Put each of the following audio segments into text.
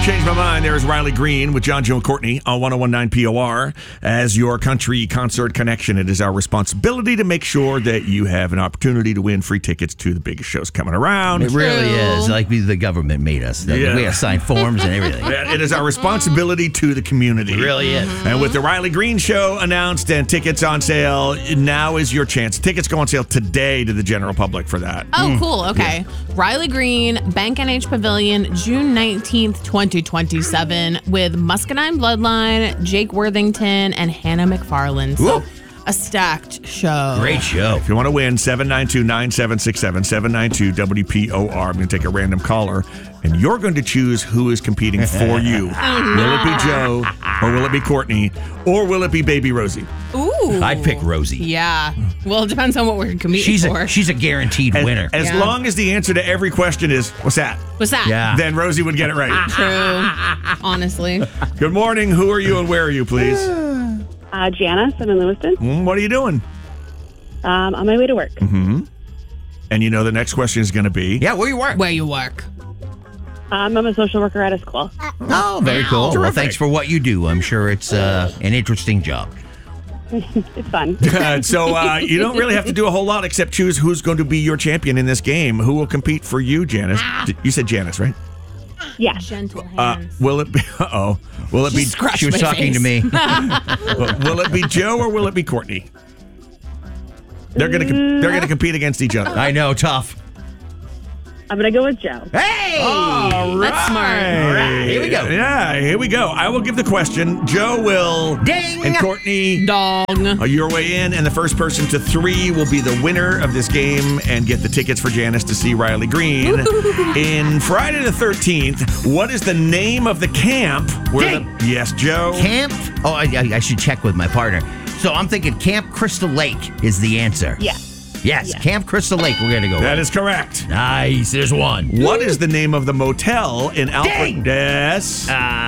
Change my mind. There's Riley Green with John, Joe, and Courtney on 101.9 POR. As your country concert connection, it is our responsibility to make sure that you have an opportunity to win free tickets to the biggest shows coming around. It really is. Like the government made us. We have to sign forms and everything. It is our responsibility to the community. It really is. And with the Riley Green Show announced and tickets on sale, now is your chance. Tickets go on sale today to the general public for that. Oh, cool. Okay. Yeah. Riley Green, Bank NH Pavilion, June 19th, 2027, with Muscadine Bloodline, Jake Worthington, and Hannah McFarlane. So, a stacked show. Great show. If you want to win, 792-9767, 792-WPOR. I'm going to take a random caller, and you're going to choose who is competing for you. Will it be Joe, or will it be Courtney, or will it be baby Rosie? Ooh. I'd pick Rosie. Yeah. Well, it depends on what we're competing for. She's a guaranteed winner. As long as the answer to every question is, what's that? What's that? Yeah. Then Rosie would get it right. True. Honestly. Good morning. Who are you and where are you, please? Janice, I'm in Lewiston. What are you doing? On my way to work. Mm-hmm. And you know the next question is going to be? Yeah, where you work? Where you work. I'm a social worker at a school. Oh, very cool. Terrific. Well, thanks for what you do. I'm sure it's an interesting job. It's fun. So you don't really have to do a whole lot except choose who's going to be your champion in this game. Who will compete for you, Janice? You said Janice, right? Yeah. Gentle hands. Will it be? Will it be? She was talking to me. Will it be Joe or will it be Courtney? They're gonna compete against each other. I know, tough. I'm going to go with Joe. Hey! All right. That's smart. All right, here we go. Yeah, here we go. I will give the question. Joe will. Ding! And Courtney. Dong. Your way in, and the first person to 3 will be the winner of this game and get the tickets for Janice to see Riley Green. In Friday the 13th, what is the name of the camp? Yes, Joe. Camp? Oh, I should check with my partner. So I'm thinking Camp Crystal Lake is the answer. Yeah. Yes, Camp Crystal Lake we're going to go That with. is correct. Nice, there's one. What is the name of the motel in Alfred? Yes.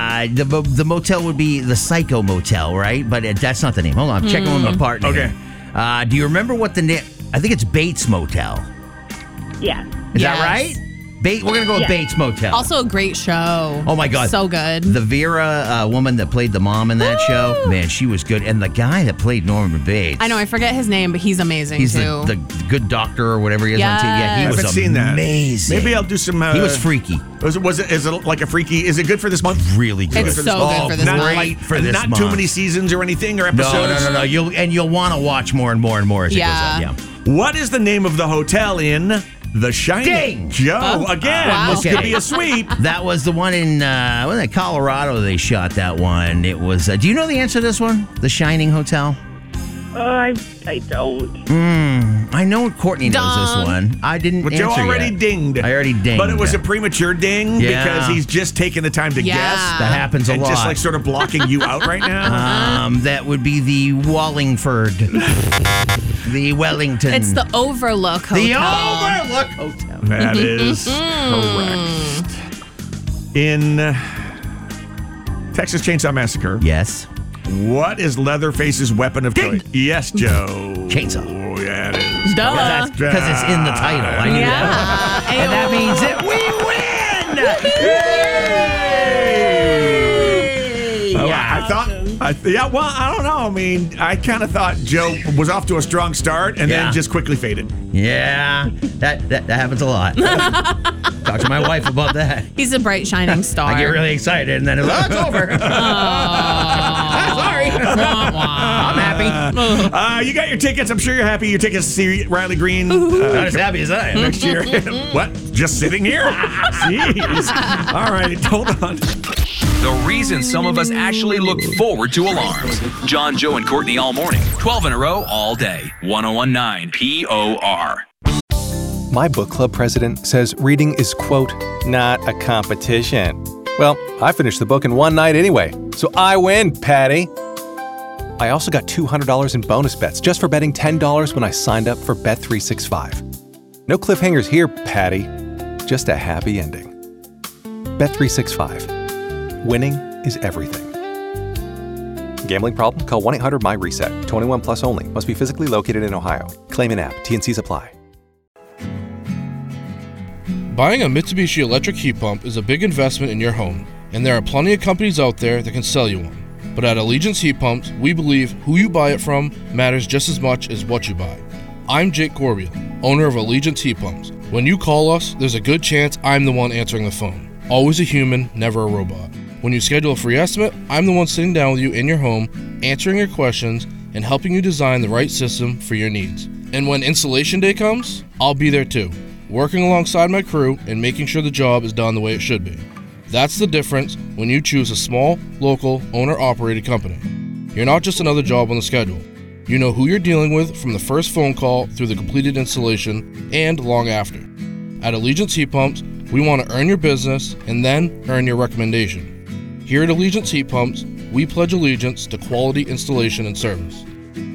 The motel would be the Psycho Motel, right? But that's not the name. Hold on, I'm checking with my partner. Okay. Here. Do you remember what the name? I think it's Bates Motel. Yeah. Is that right? We're going to go with Bates Motel. Also a great show. Oh, my God. So good. The Vera woman that played the mom in that show, man, she was good. And the guy that played Norman Bates. I know, I forget his name, but he's amazing, He's too. the good doctor or whatever he is on TV. Yeah, he I was haven't seen that. amazing. Maybe I'll do some. He was freaky. Is it like a freaky? Is it good for this month? Really good. It's so good for this Not month. like for this not month. too many seasons or anything or episodes. No. You'll want to watch more and more and more as it goes on. Yeah. What is the name of the hotel in The Shining? Ding! Joe, again, wow. this could be a sweep. That was the one in Colorado. They shot that one. It was. Do you know the answer to this one? The Shining Hotel. I don't. I know Courtney knows this one. I didn't. But Joe answer already yet. dinged. I already dinged. But it was a premature ding because he's just taking the time to guess. That happens a and lot. just like sort of blocking you out right now. That would be the Wallingford. The Wellington. It's the Overlook Hotel. The Overlook Hotel. That is correct. In Texas Chainsaw Massacre. Yes. What is Leatherface's weapon of choice? Yes, Joe. Chainsaw. Oh, yeah, it is. Duh. Because it's in the title. I knew that. And that means that we win! I thought, I don't know. I mean, I kind of thought Joe was off to a strong start and then just quickly faded. Yeah, that happens a lot. Talk to my wife about that. He's a bright, shining star. I get really excited and then it's over. Sorry. I'm happy. You got your tickets. I'm sure you're happy. Your tickets to see Riley Green Not as happy as I am. next year. What? Just sitting here? Jeez. All right, hold on. The reason some of us actually look forward to alarms. John, Joe, and Courtney all morning. 12 in a row all day. 101.9 POR. My book club president says reading is, quote, not a competition. Well, I finished the book in one night anyway, so I win, Patty. I also got $200 in bonus bets just for betting $10 when I signed up for Bet365. No cliffhangers here, Patty. Just a happy ending. Bet365. Winning is everything. Gambling problem? Call 1-800-MY-RESET. 21 plus only. Must be physically located in Ohio. Claim in app. T&Cs apply. Buying a Mitsubishi electric heat pump is a big investment in your home. And there are plenty of companies out there that can sell you one. But at Allegiance Heat Pumps, we believe who you buy it from matters just as much as what you buy. I'm Jake Corbiel, owner of Allegiance Heat Pumps. When you call us, there's a good chance I'm the one answering the phone. Always a human, never a robot. When you schedule a free estimate, I'm the one sitting down with you in your home, answering your questions, and helping you design the right system for your needs. And when installation day comes, I'll be there too, working alongside my crew and making sure the job is done the way it should be. That's the difference when you choose a small, local, owner-operated company. You're not just another job on the schedule. You know who you're dealing with from the first phone call through the completed installation and long after. At Allegiance Heat Pumps, we want to earn your business and then earn your recommendation. Here at Allegiance Heat Pumps, we pledge allegiance to quality installation and service.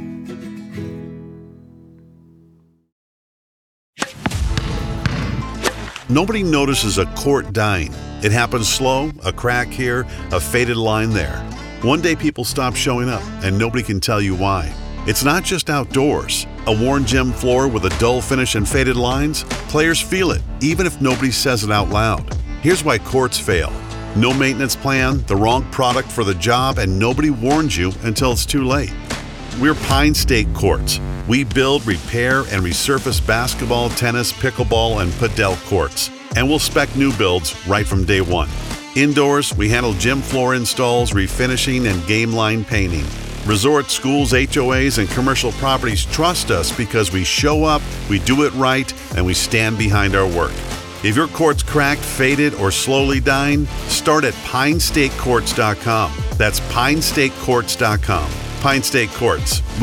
Nobody notices a quart dying. It happens slow, a crack here, a faded line there. One day people stop showing up and nobody can tell you why. It's not just outdoors. A worn gym floor with a dull finish and faded lines? Players feel it, even if nobody says it out loud. Here's why quarts fail. No maintenance plan, the wrong product for the job, and nobody warns you until it's too late. We're Pine State Quartz. We build, repair, and resurface basketball, tennis, pickleball, and padel courts. And we'll spec new builds right from day one. Indoors, we handle gym floor installs, refinishing, and game line painting. Resorts, schools, HOAs, and commercial properties trust us because we show up, we do it right, and we stand behind our work. If your court's cracked, faded, or slowly dying, start at PineStateQuartz.com. That's PineStateQuartz.com. Pine State Quartz.